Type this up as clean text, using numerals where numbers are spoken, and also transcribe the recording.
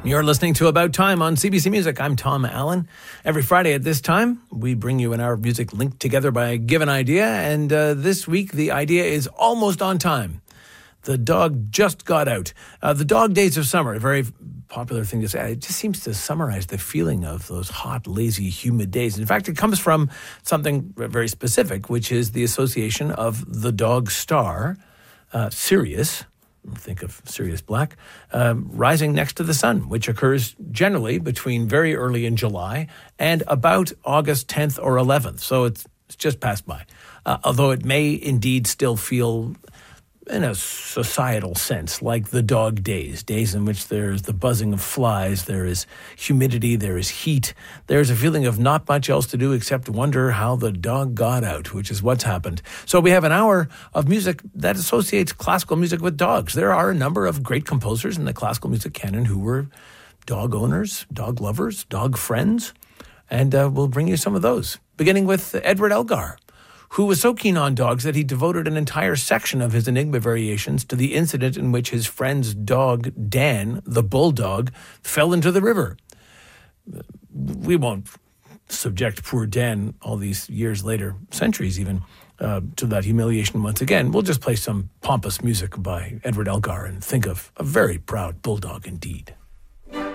You're listening to About Time on CBC Music. I'm Tom Allen. Every Friday at this time, we bring you an hour of music linked together by a given idea. And this week, the idea is almost on time. The dog just got out. The dog days of summer, a very popular thing to say. It just seems to summarize the feeling of those hot, lazy, humid days. In fact, it comes from something very specific, which is the association of the dog star, Sirius. Think of Sirius Black, rising next to the sun, which occurs generally between very early in July and about August 10th or 11th. So it's just passed by. Although it may indeed still feel, in a societal sense, like the dog days in which there's the buzzing of flies, there is humidity, there is heat, there's a feeling of not much else to do except wonder how the dog got out, which is what's happened. So we have an hour of music that associates classical music with dogs. There are a number of great composers in the classical music canon who were dog owners, dog lovers, dog friends, and we'll bring you some of those, beginning with Edward Elgar, who was so keen on dogs that he devoted an entire section of his Enigma variations to the incident in which his friend's dog, Dan, the bulldog, fell into the river. We won't subject poor Dan all these years later, centuries even, to that humiliation once again. We'll just play some pompous music by Edward Elgar and think of a very proud bulldog indeed.